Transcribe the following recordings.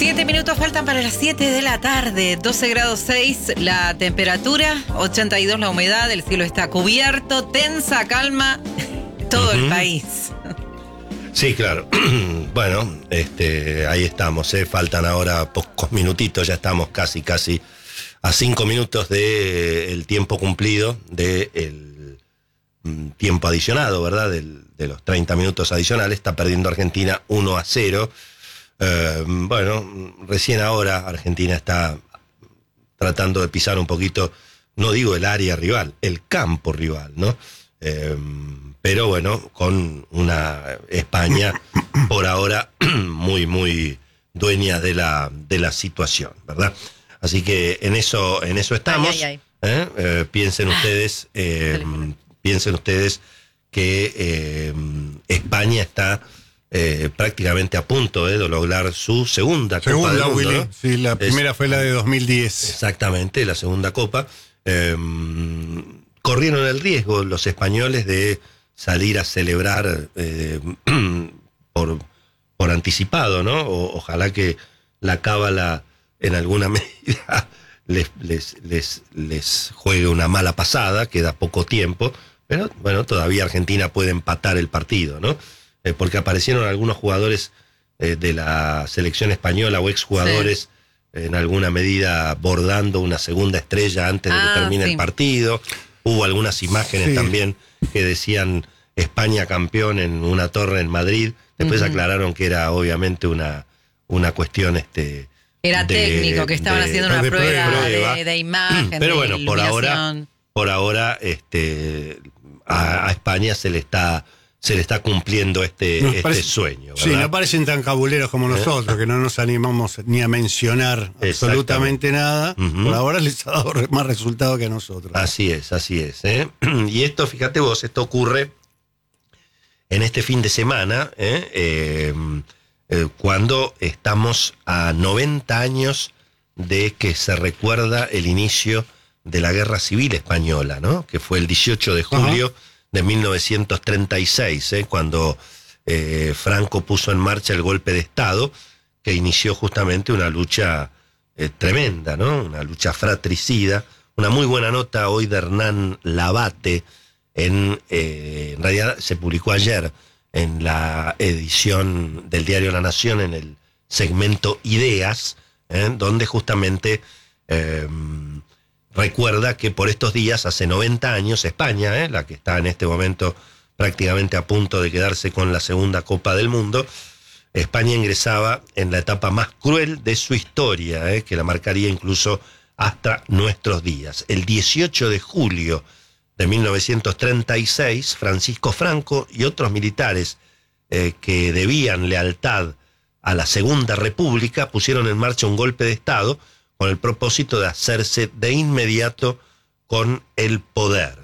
7 minutos faltan para las 7 de la tarde, 12 grados 6 la temperatura, 82 la humedad, el cielo está cubierto, tensa calma, todo el país. Sí, claro. Bueno, ahí estamos, faltan ahora pocos minutitos, ya estamos casi a 5 minutos del tiempo cumplido, del tiempo adicionado, ¿verdad? De los 30 minutos adicionales, está perdiendo Argentina 1-0. Bueno, recién ahora Argentina está tratando de pisar un poquito, no digo el área rival, el campo rival, ¿no? Pero bueno, con una España por ahora muy dueña de la situación, ¿verdad? Así que en eso estamos. Piensen ustedes que España está prácticamente a punto de lograr su segunda Copa del Mundo, Willy, ¿no? Sí, la primera fue la de 2010. Exactamente, la segunda Copa. Corrieron el riesgo los españoles de salir a celebrar por anticipado, ¿no? Ojalá que la cábala en alguna medida les juegue una mala pasada, queda poco tiempo, pero bueno, todavía Argentina puede empatar el partido, ¿no? Porque aparecieron algunos jugadores de la selección española o exjugadores en alguna medida bordando una segunda estrella antes de que termine el partido. Hubo algunas imágenes también que decían España campeón en una torre en Madrid. Después aclararon que era obviamente una cuestión era técnico, que estaban haciendo una prueba de imagen. Pero bueno, por ahora a España se le está cumpliendo este sueño, ¿verdad? Sí, no parecen tan cabuleros como nosotros, que no nos animamos ni a mencionar absolutamente nada. Por ahora les ha dado más resultado que a nosotros. Así es. Y esto, fíjate vos, esto ocurre en este fin de semana, cuando estamos a 90 años de que se recuerda el inicio de la Guerra Civil Española, ¿no? Que fue el 18 de julio de 1936, cuando Franco puso en marcha el golpe de Estado, que inició justamente una lucha tremenda, ¿no? Una lucha fratricida. Una muy buena nota hoy de Hernán Lavatte, en realidad se publicó ayer en la edición del diario La Nación, en el segmento Ideas, donde justamente recuerda que por estos días, hace 90 años, España, la que está en este momento prácticamente a punto de quedarse con la segunda Copa del Mundo, España ingresaba en la etapa más cruel de su historia, que la marcaría incluso hasta nuestros días. El 18 de julio de 1936, Francisco Franco y otros militares que debían lealtad a la Segunda República pusieron en marcha un golpe de Estado con el propósito de hacerse de inmediato con el poder.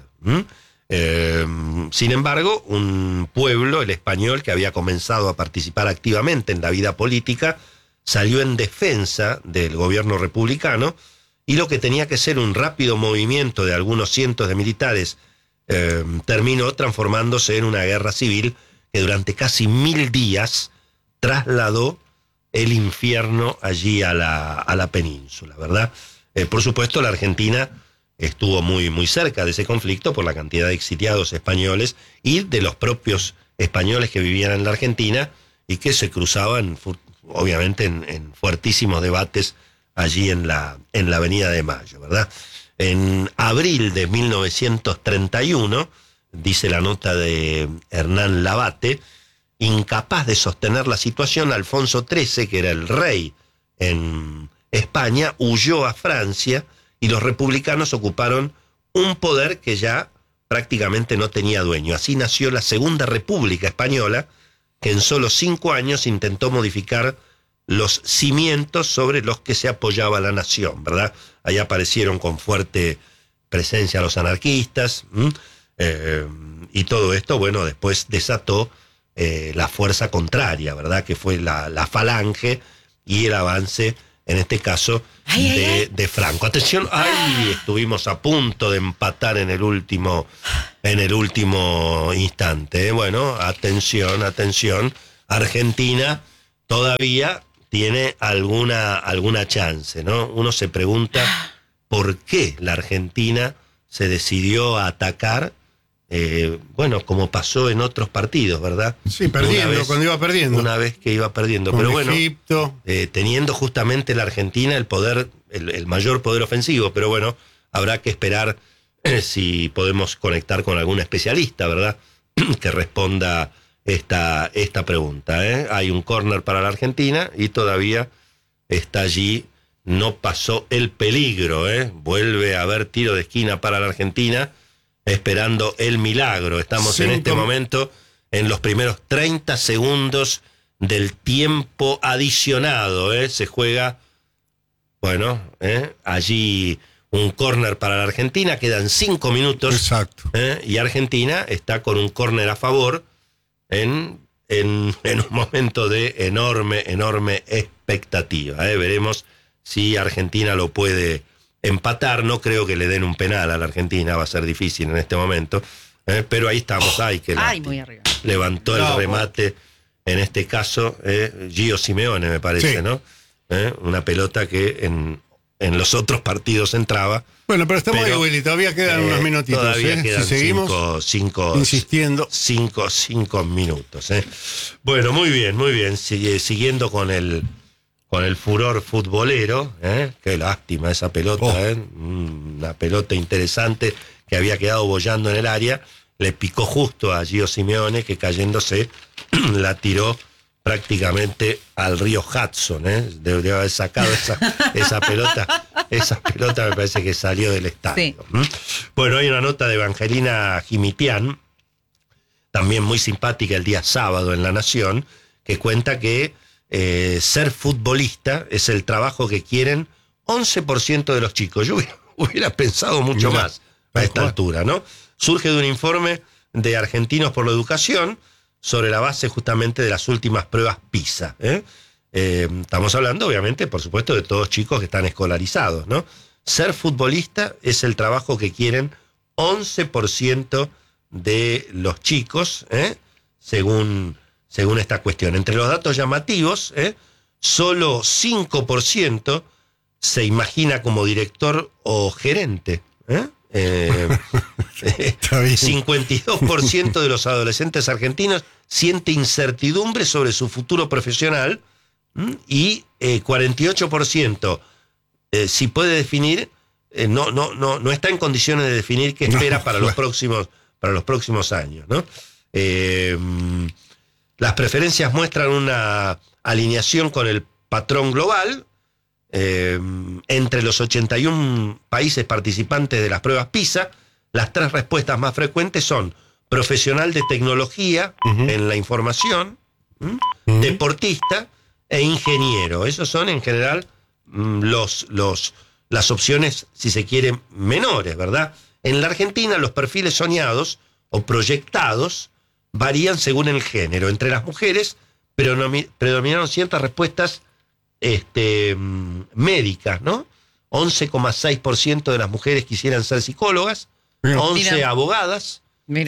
Sin embargo, un pueblo, el español, que había comenzado a participar activamente en la vida política, salió en defensa del gobierno republicano, y lo que tenía que ser un rápido movimiento de algunos cientos de militares terminó transformándose en una guerra civil que durante casi 1000 días trasladó el infierno allí a la península, ¿verdad? Por supuesto, la Argentina estuvo muy cerca de ese conflicto por la cantidad de exiliados españoles y de los propios españoles que vivían en la Argentina y que se cruzaban, obviamente, en fuertísimos debates allí en la Avenida de Mayo, ¿verdad? En abril de 1931, dice la nota de Hernán Lavatte, incapaz de sostener la situación, Alfonso XIII, que era el rey en España, huyó a Francia y los republicanos ocuparon un poder que ya prácticamente no tenía dueño. Así nació la Segunda República Española, que en solo 5 años intentó modificar los cimientos sobre los que se apoyaba la nación, ¿verdad? Ahí aparecieron con fuerte presencia los anarquistas, y todo esto, bueno, después desató la fuerza contraria, ¿verdad? Que fue la Falange y el avance, en este caso, de Franco. Atención, estuvimos a punto de empatar en el último instante. Bueno, atención, Argentina todavía tiene alguna chance, ¿no? Uno se pregunta por qué la Argentina se decidió a atacar, como pasó en otros partidos, ¿verdad? Sí, cuando iba perdiendo. Una vez que iba perdiendo. Con pero bueno, Egipto. Teniendo justamente la Argentina el poder, el mayor poder ofensivo, pero bueno, habrá que esperar si podemos conectar con algún especialista, ¿verdad? Que responda esta pregunta. Hay un córner para la Argentina y todavía está allí, no pasó el peligro. Vuelve a haber tiro de esquina para la Argentina, esperando el milagro. Estamos en este momento en los primeros 30 segundos del tiempo adicionado. Se juega, allí un córner para la Argentina, quedan 5 minutos. Exacto. Y Argentina está con un córner a favor en un momento de enorme expectativa. Veremos si Argentina lo puede empatar. No creo que le den un penal a la Argentina, va a ser difícil en este momento. Pero ahí estamos. Muy arriba. Levantó el remate, en este caso, Gio Simeone, me parece, sí. ¿No? Una pelota que en los otros partidos entraba. Bueno, pero estamos ahí, Willy, todavía quedan unos minutitos. Todavía quedan si seguimos insistiendo. 5 minutos. Bueno, muy bien. Siguiendo con el furor futbolero. Qué lástima esa pelota. Una pelota interesante que había quedado boyando en el área. Le picó justo a Gio Simeone, que cayéndose la tiró prácticamente al río Hudson. Debería haber sacado esa pelota. Esa pelota me parece que salió del estadio. Sí. Bueno, hay una nota de Evangelina Gimitián, también muy simpática, el día sábado en La Nación, que cuenta que ser futbolista es el trabajo que quieren 11% de los chicos. Yo hubiera pensado mucho más a esta altura, ¿no? Surge de un informe de Argentinos por la Educación sobre la base justamente de las últimas pruebas PISA. Estamos hablando, obviamente, por supuesto, de todos chicos que están escolarizados, ¿no? Ser futbolista es el trabajo que quieren 11% de los chicos, según esta cuestión. Entre los datos llamativos, solo 5% se imagina como director o gerente. 52% de los adolescentes argentinos siente incertidumbre sobre su futuro profesional y 48% si puede definir, no está en condiciones de definir qué espera para los próximos años, ¿no? Las preferencias muestran una alineación con el patrón global. Entre los 81 países participantes de las pruebas PISA, las 3 respuestas más frecuentes son profesional de tecnología en la información, deportista e ingeniero. Esos son en general las opciones, si se quiere, menores, ¿verdad? En la Argentina los perfiles soñados o proyectados varían según el género. Entre las mujeres predominaron ciertas respuestas médicas, ¿no? 11,6% de las mujeres quisieran ser psicólogas, 11 abogadas,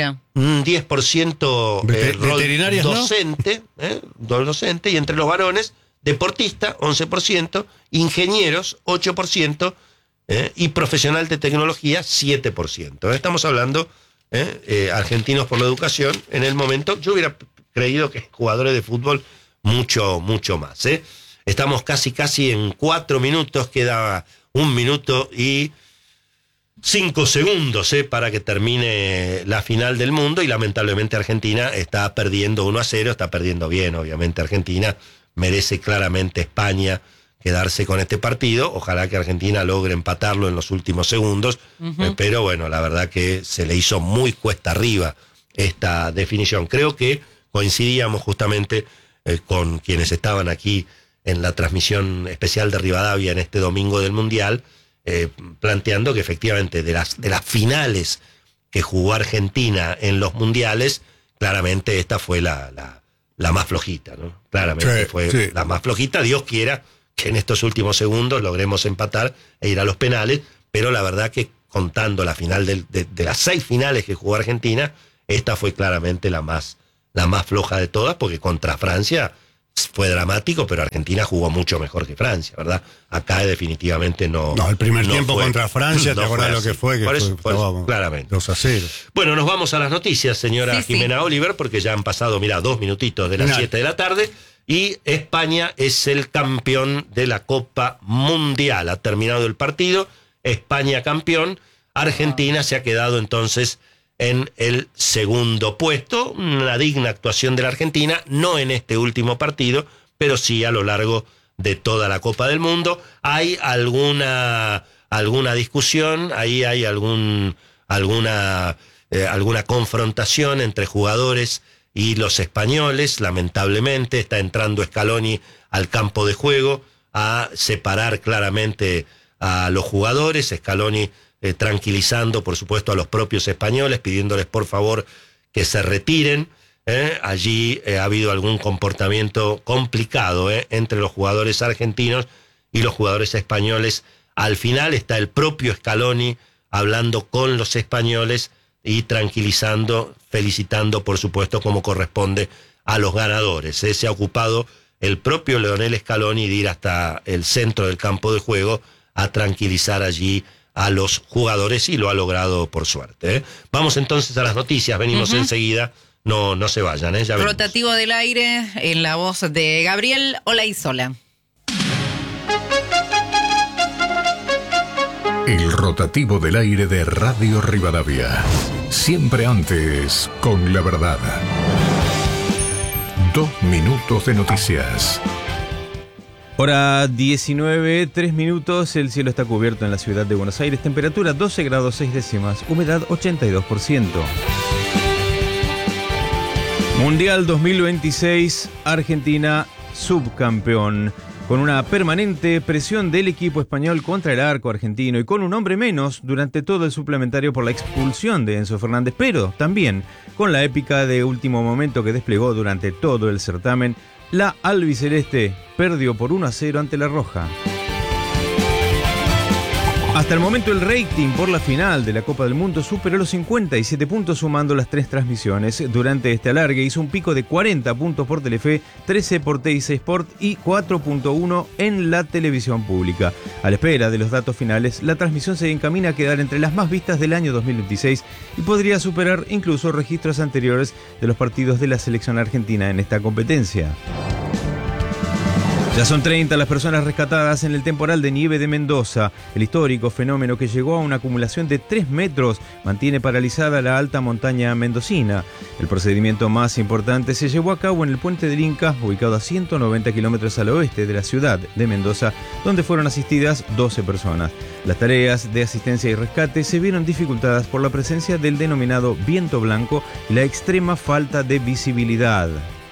10% veterinarias, docente, docente, y entre los varones, deportista, 11%, ingenieros, 8%, y profesional de tecnología, 7%. Estamos hablando, Argentinos por la Educación, en el momento, yo hubiera creído que jugadores de fútbol mucho más, Estamos casi en 4 minutos, queda 1 minuto y 5 segundos para que termine la final del mundo, y lamentablemente Argentina está perdiendo 1-0, está perdiendo bien, obviamente Argentina, merece claramente España quedarse con este partido, ojalá que Argentina logre empatarlo en los últimos segundos, pero bueno, la verdad que se le hizo muy cuesta arriba esta definición. Creo que coincidíamos justamente con quienes estaban aquí en la transmisión especial de Rivadavia en este domingo del Mundial, planteando que efectivamente de las finales que jugó Argentina en los Mundiales, claramente esta fue la más flojita, ¿no? Claramente fue la más flojita. Dios quiera que en estos últimos segundos logremos empatar e ir a los penales, pero la verdad que contando la final de las 6 finales que jugó Argentina, esta fue claramente la más floja de todas, porque contra Francia fue dramático, pero Argentina jugó mucho mejor que Francia, ¿verdad? Acá definitivamente no. No, el primer tiempo fue, contra Francia, ¿te acordás lo que fue? Que por eso, fue claramente. 2-0. Bueno, nos vamos a las noticias, señora Jimena Oliver, porque ya han pasado, 2 minutitos de las 7 de la tarde. Y España es el campeón de la Copa Mundial. Ha terminado el partido, España campeón, Argentina se ha quedado entonces en el segundo puesto. Una digna actuación de la Argentina, no en este último partido, pero sí a lo largo de toda la Copa del Mundo. Hay alguna discusión, ahí hay alguna confrontación entre jugadores y los españoles. Lamentablemente está entrando Scaloni al campo de juego a separar claramente a los jugadores. Scaloni tranquilizando, por supuesto, a los propios españoles, pidiéndoles por favor que se retiren. Allí ha habido algún comportamiento complicado entre los jugadores argentinos y los jugadores españoles. Al final está el propio Scaloni hablando con los españoles y tranquilizando, felicitando, por supuesto, como corresponde a los ganadores. Se ha ocupado el propio Lionel Scaloni de ir hasta el centro del campo de juego a tranquilizar allí a los jugadores, y lo ha logrado por suerte. Vamos entonces a las noticias, venimos enseguida, no se vayan. Ya Rotativo del aire en la voz de Gabriel Olaizola. El rotativo del aire de Radio Rivadavia. Siempre antes con la verdad. 2 minutos de noticias. Hora 19, 3 minutos, el cielo está cubierto en la ciudad de Buenos Aires, temperatura 12 grados 6 décimas, humedad 82%. Mundial 2026, Argentina subcampeón. Con una permanente presión del equipo español contra el arco argentino y con un hombre menos durante todo el suplementario por la expulsión de Enzo Fernández, pero también con la épica de último momento que desplegó durante todo el certamen, la albiceleste perdió por 1-0 ante la Roja. Hasta el momento el rating por la final de la Copa del Mundo superó los 57 puntos sumando las 3 transmisiones. Durante este alargue hizo un pico de 40 puntos por Telefe, 13 por TIC Sport y 4.1 en la televisión pública. A la espera de los datos finales, la transmisión se encamina a quedar entre las más vistas del año 2026 y podría superar incluso registros anteriores de los partidos de la selección argentina en esta competencia. Ya son 30 las personas rescatadas en el temporal de nieve de Mendoza. El histórico fenómeno, que llegó a una acumulación de 3 metros, mantiene paralizada la alta montaña mendocina. El procedimiento más importante se llevó a cabo en el Puente del Inca, ubicado a 190 kilómetros al oeste de la ciudad de Mendoza, donde fueron asistidas 12 personas. Las tareas de asistencia y rescate se vieron dificultadas por la presencia del denominado viento blanco y la extrema falta de visibilidad.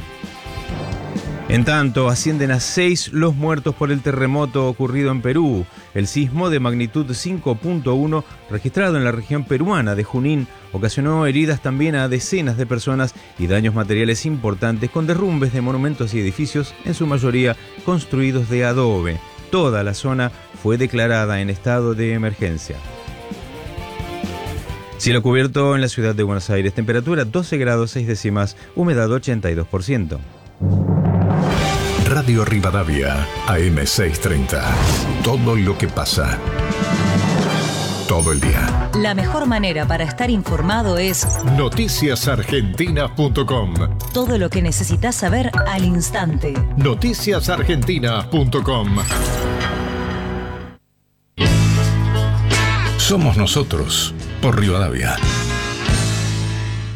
En tanto, ascienden a 6 los muertos por el terremoto ocurrido en Perú. El sismo de magnitud 5.1 registrado en la región peruana de Junín ocasionó heridas también a decenas de personas y daños materiales importantes, con derrumbes de monumentos y edificios, en su mayoría construidos de adobe. Toda la zona fue declarada en estado de emergencia. Cielo cubierto en la ciudad de Buenos Aires, temperatura 12 grados 6 décimas, humedad 82%. Radio Rivadavia, AM630. Todo lo que pasa. Todo el día. La mejor manera para estar informado es noticiasargentina.com. Todo lo que necesitas saber al instante. Noticiasargentina.com. Somos nosotros, por Rivadavia.